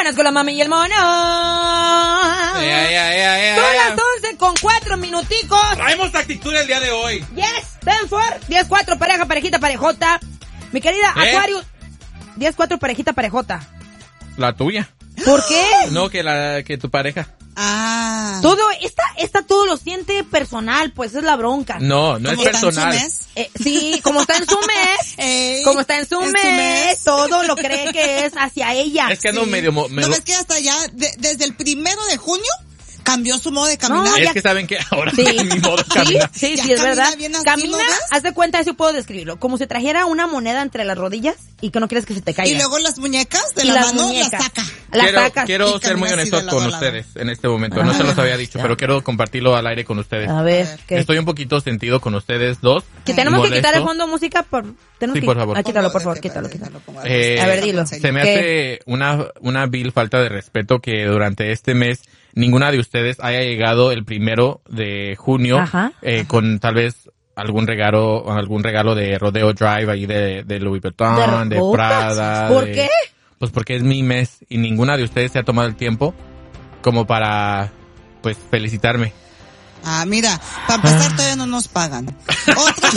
Buenas con la mami y el mono. Son las 11:04 minuticos. Traemos actitud el día de hoy. Yes, Benford, 10-4, pareja, parejita, parejota. Mi querida Aquarius, 10-4, parejita, parejota. La tuya. ¿Por qué? No, que tu pareja. Todo, esta todo lo siente personal, pues es la bronca. No es personal. Sí, como está en su mes, como está en su mes, todo lo cree que es hacia ella. Es que ando medio... ¿No ves que hasta ya, desde el 1 de junio, cambió su modo de caminar? No, es que saben que ahora mi modo de caminar. Sí, es verdad. Camina, haz de cuenta, así puedo describirlo, como si trajera una moneda entre las rodillas y que no quieres que se te caiga. Y luego las muñecas de la mano las saca. Quiero ser muy honesto con ustedes en este momento. No se los había dicho, pero quiero compartirlo al aire con ustedes. A ver, ¿qué? Estoy un poquito sentido con ustedes dos. Que tenemos que quitar el fondo música por favor. Quítalo, por favor, quítalo. A ver, dilo. Se me hace una vil falta de respeto que durante este mes ninguna de ustedes haya llegado el 1 de junio con tal vez algún regalo de Rodeo Drive ahí de Louis Vuitton, de Prada. ¿Por qué? Pues porque es mi mes y ninguna de ustedes se ha tomado el tiempo como para, pues, felicitarme. Mira, para empezar todavía no nos pagan. Otra,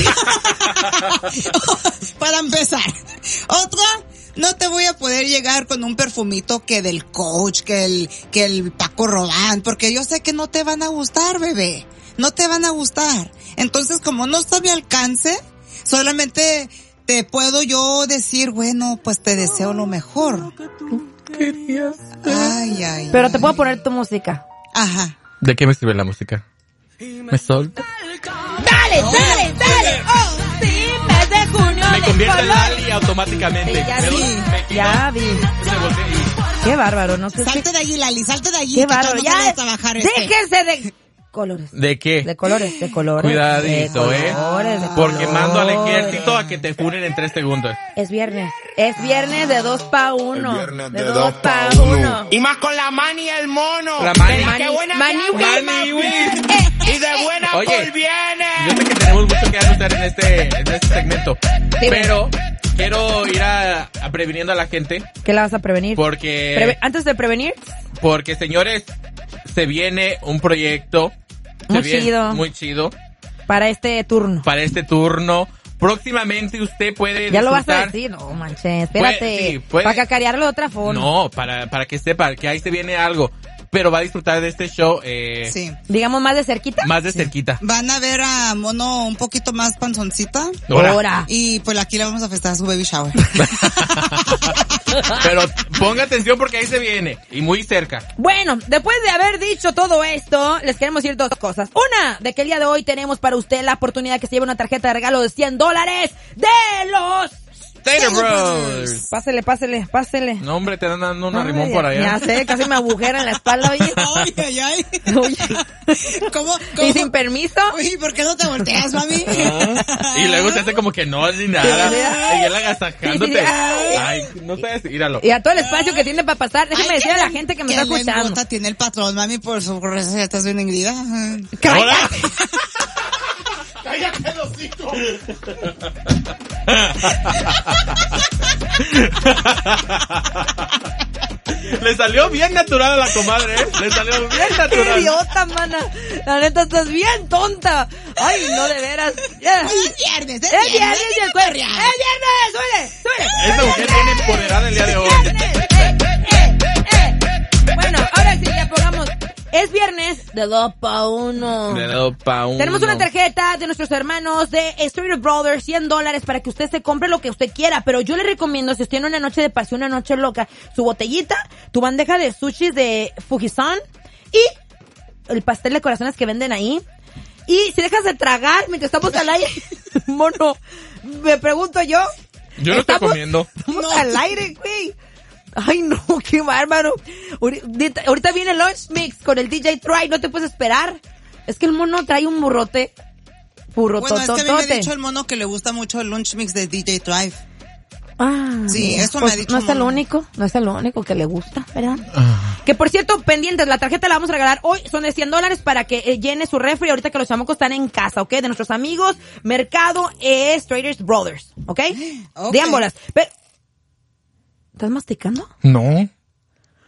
para empezar. Otra, no te voy a poder llegar con un perfumito que del Coach, que el Paco Rabanne, porque yo sé que no te van a gustar, bebé. No te van a gustar. Entonces, como no está a mi alcance, solamente te puedo yo decir, bueno, pues te deseo lo mejor. Querías. Ay. Pero te puedo poner tu música. Ajá. ¿De qué me sirve la música? ¿Me solta? ¡Dale! Oh, sí, mes de junio. Me convierte en Lali automáticamente. Ya vi. Qué bárbaro, no sé. Salte de allí, Lali, salte de allí. Qué bárbaro, no ya. A trabajar Déjense de colores. ¿De qué? De colores. Cuidadito, de colores. Porque mando al ejército a que te funen en 3 segundos. Es viernes de 2 pa' 1. viernes De de 2 pa' 1. Y más con la Mani y el mono. La Mani. ¡Qué buena Mani, y de buena Oye, por viene! Yo sé que tenemos mucho que anunciar en este segmento. Sí, pero quiero ir a previniendo a la gente. ¿Qué la vas a prevenir? Porque... Antes de prevenir. Porque, señores, se viene un proyecto muy chido Para este turno. Próximamente usted puede Ya disfrutar. lo vas a decir, no manches, espérate. Puede. Para cacarearlo de otra forma. No, para que sepa que ahí se viene algo. Pero va a disfrutar de este show. Sí. Digamos más de cerquita. Más de cerquita. Van a ver a Mono un poquito más panzoncita. Ahora. Y pues aquí le vamos a festejar su baby shower. Pero ponga atención porque ahí se viene. Y muy cerca. Bueno, después de haber dicho todo esto, les queremos decir 2 cosas. Una, de que el día de hoy tenemos para usted la oportunidad que se lleve una tarjeta de regalo de $100 de los Stater Bros. Pásele. No, hombre, te dan dando una rimón por allá. Ya sé, casi me agujera en la espalda, oye. Ay. ¿Cómo? Y sin permiso. Uy, ¿por qué no te volteas, mami? Y luego se hace como que no, ni nada. Y él agasajándote. Sí. Ay, no sabes, míralo. Y a todo el espacio que tiene para pasar. Déjeme decir a la gente que me está escuchando. ¿Qué tiene el patrón, mami, por su recetas bien engreída? ¡Cállate! ¡Cállate los hijos! Le salió bien natural a la comadre, ¿eh? Le salió bien ¡Qué natural. idiota, mana! La neta, estás bien tonta. Ay, no, de veras. Es viernes, ¡Es viernes y el cuerpo! ¡Es viernes! ¡Súbele! Esta mujer viene empoderada el día de hoy. Bueno, ahora sí, ya pongamos. Es viernes de 2 pa' 1. De 2 pa' 1. Tenemos una tarjeta de nuestros hermanos de Stater Brothers, $100 para que usted se compre lo que usted quiera. Pero yo le recomiendo, si usted tiene una noche de pasión, una noche loca, su botellita, tu bandeja de sushis de Fujisan y el pastel de corazones que venden ahí. Y si dejas de tragar mientras estamos al aire, mono, me pregunto yo. Yo no estoy comiendo. Estamos al aire, güey. Ay, no, qué bárbaro. Ahorita viene el Lunch Mix con el DJ Try, no te puedes esperar. Es que el mono trae un burrote. Bueno, es que a mí me ha dicho el mono que le gusta mucho el Lunch Mix de DJ Drive. Sí, eso pues me ha dicho. No es el único que le gusta, ¿verdad? Que por cierto, pendientes, la tarjeta la vamos a regalar hoy, son de $100 para que llene su refri ahorita que los chamacos están en casa, ¿ok? De nuestros amigos, Mercado Stater Brothers, ¿ok? De ámbolas. Pero, ¿estás masticando? No.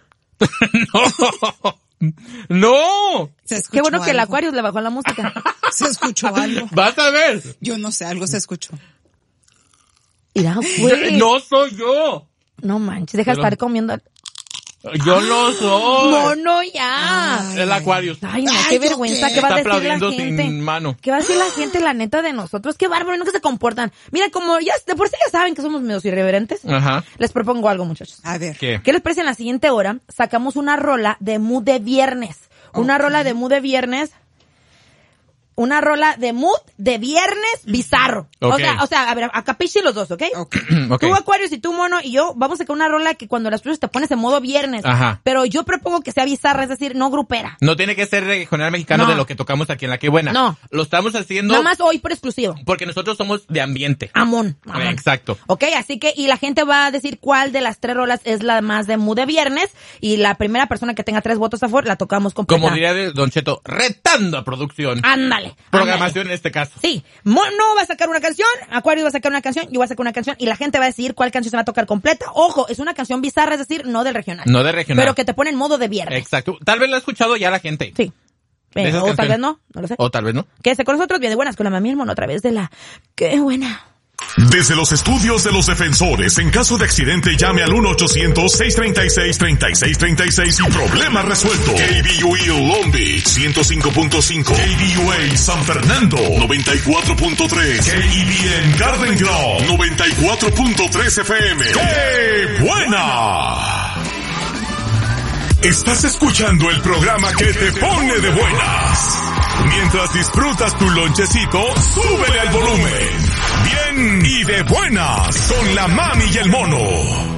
¡No! Qué bueno que el Aquarius le bajó la música. Se escuchó algo. Vas a ver. Yo no sé, algo se escuchó. Mira, güey. No soy yo. No manches, deja de estar comiendo. Yo no soy. Mono, ya. El Aquarius. Ay, no, qué vergüenza. ¿Qué va a decir la aplaudiendo gente? sin mano. ¿Qué va a decir la gente, la neta, de nosotros? Qué bárbaro, no que se comportan. Mira, como ya de por sí ya saben que somos medios irreverentes. Ajá. Les propongo algo, muchachos. A ver. ¿Qué? ¿Qué les parece? En la siguiente hora sacamos una rola de mood de viernes. Una rola de mood de viernes. Una rola de mood de viernes bizarro. Okay. O sea, a ver, a capiche los dos, ¿ok? Okay. Tú, Aquarius, y tú, Mono, y yo vamos a sacar una rola que cuando la escuchas te pones en modo viernes. Ajá. Pero yo propongo que sea bizarra, es decir, no grupera. No tiene que ser regional mexicano de lo que tocamos aquí en La Que Buena. No. Lo estamos haciendo. Nada más hoy por exclusivo. Porque nosotros somos de ambiente. Amón. Exacto. Ok, así que, y la gente va a decir cuál de las 3 rolas es la más de mood de viernes, y la primera persona que tenga 3 votos a favor la tocamos completa. Como diría Don Cheto, retando a producción. Ándale. Programación en este caso. Sí. Mono va a sacar una canción, Aquarius va a sacar una canción, yo voy a sacar una canción, y la gente va a decidir cuál canción se va a tocar completa. Ojo, es una canción bizarra, es decir, no del regional. No de regional. Pero que te pone en modo de viernes. Exacto. Tal vez lo ha escuchado ya la gente. Sí. O tal vez no lo sé. O tal vez no. Quédese con nosotros, bien de buenas con la mami y el Mono a través de la Qué Buena. Desde los estudios de los defensores, en caso de accidente llame al 1-800-636-3636 y problema resuelto. KBUE Long Beach 105.5, KBUA San Fernando 94.3, KEBN Garden Grove 94.3 FM. ¡Qué buena! Estás escuchando el programa que te pone de buenas. Mientras disfrutas tu lonchecito, súbele al volumen. Bien y de buenas con la mami y el mono.